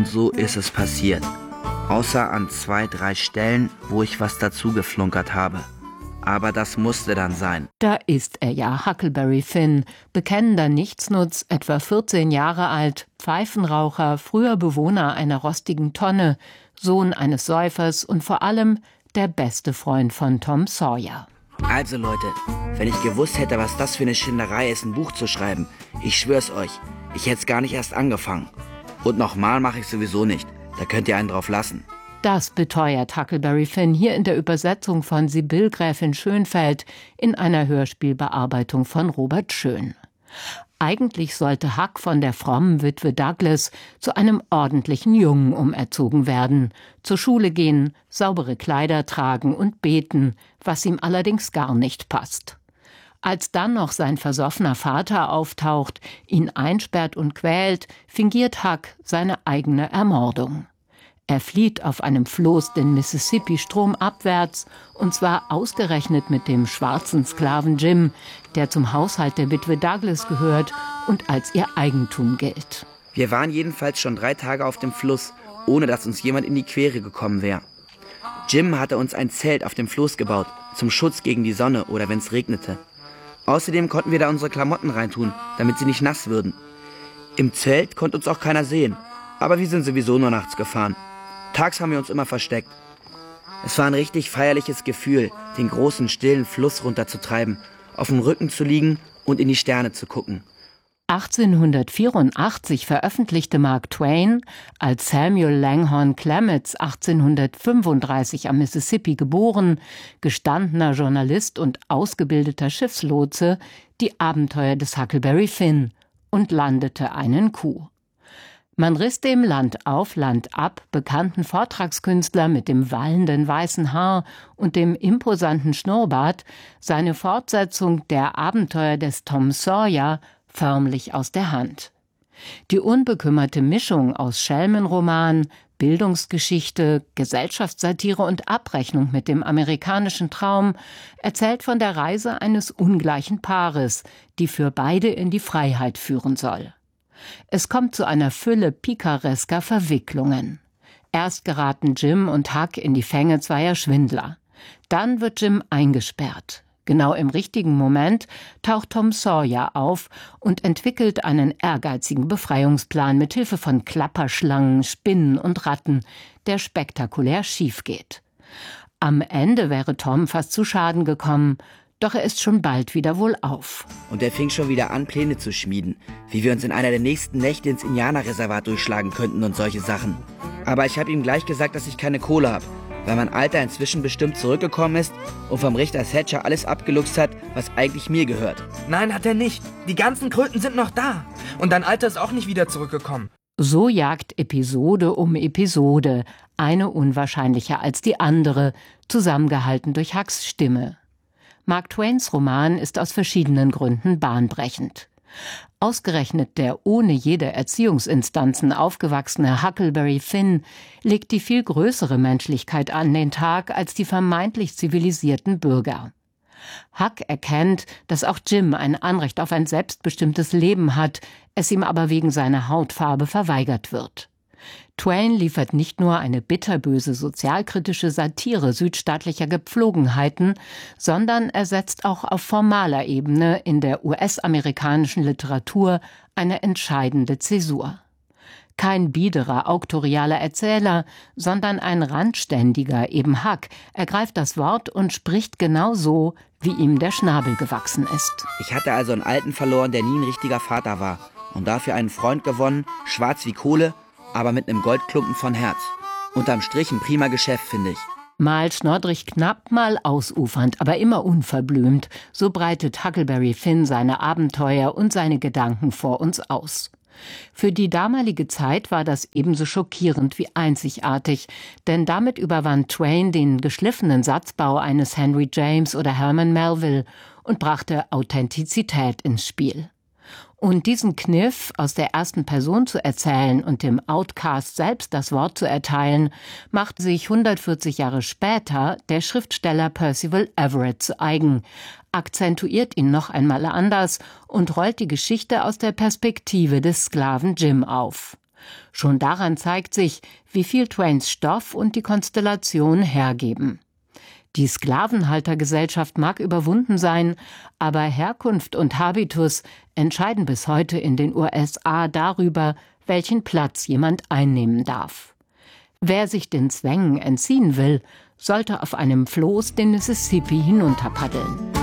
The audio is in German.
Und so ist es passiert. Außer an 2, 3 Stellen, wo ich was dazu geflunkert habe. Aber das musste dann sein. Da ist er ja, Huckleberry Finn, bekennender Nichtsnutz, etwa 14 Jahre alt, Pfeifenraucher, früher Bewohner einer rostigen Tonne, Sohn eines Säufers und vor allem der beste Freund von Tom Sawyer. Also Leute, wenn ich gewusst hätte, was das für eine Schinderei ist, ein Buch zu schreiben, ich schwör's euch, ich hätte es gar nicht erst angefangen. Und nochmal mache ich sowieso nicht, da könnt ihr einen drauf lassen. Das beteuert Huckleberry Finn hier in der Übersetzung von Sibylle Gräfin Schönfeld in einer Hörspielbearbeitung von Robert Schön. Eigentlich sollte Huck von der frommen Witwe Douglas zu einem ordentlichen Jungen umerzogen werden, zur Schule gehen, saubere Kleider tragen und beten, was ihm allerdings gar nicht passt. Als dann noch sein versoffener Vater auftaucht, ihn einsperrt und quält, fingiert Huck seine eigene Ermordung. Er flieht auf einem Floß den Mississippi stromabwärts, und zwar ausgerechnet mit dem schwarzen Sklaven Jim, der zum Haushalt der Witwe Douglas gehört und als ihr Eigentum gilt. Wir waren jedenfalls schon 3 Tage auf dem Fluss, ohne dass uns jemand in die Quere gekommen wäre. Jim hatte uns ein Zelt auf dem Floß gebaut, zum Schutz gegen die Sonne oder wenn es regnete. Außerdem konnten wir da unsere Klamotten reintun, damit sie nicht nass würden. Im Zelt konnte uns auch keiner sehen, aber wir sind sowieso nur nachts gefahren. Tags haben wir uns immer versteckt. Es war ein richtig feierliches Gefühl, den großen, stillen Fluss runterzutreiben, auf dem Rücken zu liegen und in die Sterne zu gucken. 1884 veröffentlichte Mark Twain, als Samuel Langhorne Clements 1835 am Mississippi geboren, gestandener Journalist und ausgebildeter Schiffslotse, die Abenteuer des Huckleberry Finn und landete einen Coup. Man riss dem Land auf, Land ab bekannten Vortragskünstler mit dem wallenden weißen Haar und dem imposanten Schnurrbart seine Fortsetzung der Abenteuer des Tom Sawyer förmlich aus der Hand. Die unbekümmerte Mischung aus Schelmenroman, Bildungsgeschichte, Gesellschaftssatire und Abrechnung mit dem amerikanischen Traum erzählt von der Reise eines ungleichen Paares, die für beide in die Freiheit führen soll. Es kommt zu einer Fülle pikaresker Verwicklungen. Erst geraten Jim und Huck in die Fänge zweier Schwindler. Dann wird Jim eingesperrt. Genau im richtigen Moment taucht Tom Sawyer auf und entwickelt einen ehrgeizigen Befreiungsplan mit Hilfe von Klapperschlangen, Spinnen und Ratten, der spektakulär schief geht. Am Ende wäre Tom fast zu Schaden gekommen, doch er ist schon bald wieder wohlauf. Und er fing schon wieder an, Pläne zu schmieden, wie wir uns in einer der nächsten Nächte ins Indianerreservat durchschlagen könnten und solche Sachen. Aber ich habe ihm gleich gesagt, dass ich keine Kohle habe, weil mein Alter inzwischen bestimmt zurückgekommen ist und vom Richter Thatcher alles abgeluchst hat, was eigentlich mir gehört. Nein, hat er nicht. Die ganzen Kröten sind noch da. Und dein Alter ist auch nicht wieder zurückgekommen. So jagt Episode um Episode, eine unwahrscheinlicher als die andere, zusammengehalten durch Hucks Stimme. Mark Twains Roman ist aus verschiedenen Gründen bahnbrechend. Ausgerechnet der ohne jede Erziehungsinstanzen aufgewachsene Huckleberry Finn legt die viel größere Menschlichkeit an den Tag als die vermeintlich zivilisierten Bürger. Huck erkennt, dass auch Jim ein Anrecht auf ein selbstbestimmtes Leben hat, es ihm aber wegen seiner Hautfarbe verweigert wird. Twain liefert nicht nur eine bitterböse sozialkritische Satire südstaatlicher Gepflogenheiten, sondern er setzt auch auf formaler Ebene in der US-amerikanischen Literatur eine entscheidende Zäsur. Kein biederer, auktorialer Erzähler, sondern ein Randständiger, eben Huck, ergreift das Wort und spricht genau so, wie ihm der Schnabel gewachsen ist. Ich hatte also einen Alten verloren, der nie ein richtiger Vater war, und dafür einen Freund gewonnen, schwarz wie Kohle, aber mit einem Goldklumpen von Herz. Unterm Strich ein prima Geschäft, finde ich. Mal schnoddrig knapp, mal ausufernd, aber immer unverblümt, so breitet Huckleberry Finn seine Abenteuer und seine Gedanken vor uns aus. Für die damalige Zeit war das ebenso schockierend wie einzigartig, denn damit überwand Twain den geschliffenen Satzbau eines Henry James oder Herman Melville und brachte Authentizität ins Spiel. Und diesen Kniff, aus der ersten Person zu erzählen und dem Outcast selbst das Wort zu erteilen, macht sich 140 Jahre später der Schriftsteller Percival Everett zu eigen, akzentuiert ihn noch einmal anders und rollt die Geschichte aus der Perspektive des Sklaven Jim auf. Schon daran zeigt sich, wie viel Twains Stoff und die Konstellation hergeben. Die Sklavenhaltergesellschaft mag überwunden sein, aber Herkunft und Habitus entscheiden bis heute in den USA darüber, welchen Platz jemand einnehmen darf. Wer sich den Zwängen entziehen will, sollte auf einem Floß den Mississippi hinunterpaddeln.